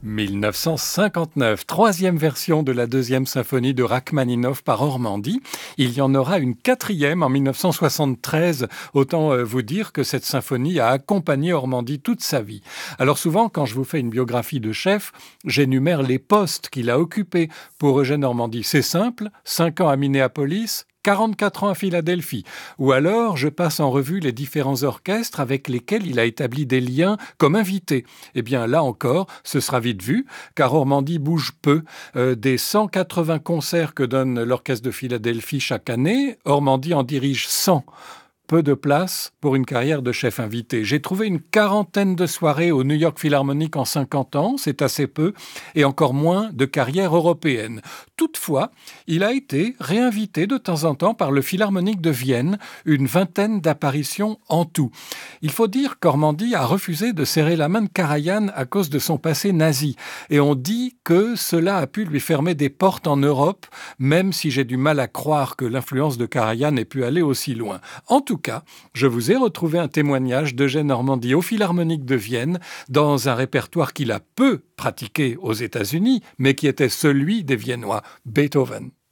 1959, troisième version de la deuxième symphonie de Rachmaninov par Ormandy. Il y en aura une quatrième en 1973. Autant vous dire que cette symphonie a accompagné Ormandy toute sa vie. Alors souvent, quand je vous fais une biographie de chef, j'énumère les postes qu'il a occupés. Pour Eugène Ormandy, c'est simple, 5 ans à Minneapolis, 44 ans à Philadelphie. Ou alors, je passe en revue les différents orchestres avec lesquels il a établi des liens comme invité. Eh bien, là encore, ce sera vite vu, car Ormandy bouge peu. Des 180 concerts que donne l'Orchestre de Philadelphie chaque année, Ormandy en dirige 100. Peu de place pour une carrière de chef invité. J'ai trouvé une quarantaine de soirées au New York Philharmonic en 50 ans, c'est assez peu, et encore moins de carrière européenne. Toutefois, il a été réinvité de temps en temps par le Philharmonique de Vienne, une vingtaine d'apparitions en tout. Il faut dire qu'Ormandy a refusé de serrer la main de Karajan à cause de son passé nazi, et on dit que cela a pu lui fermer des portes en Europe, même si j'ai du mal à croire que l'influence de Karajan ait pu aller aussi loin. En tout cas, je vous ai retrouvé un témoignage d'Eugène Ormandy au Philharmonique de Vienne dans un répertoire qu'il a peu pratiqué aux États-Unis, mais qui était celui des Viennois, Beethoven.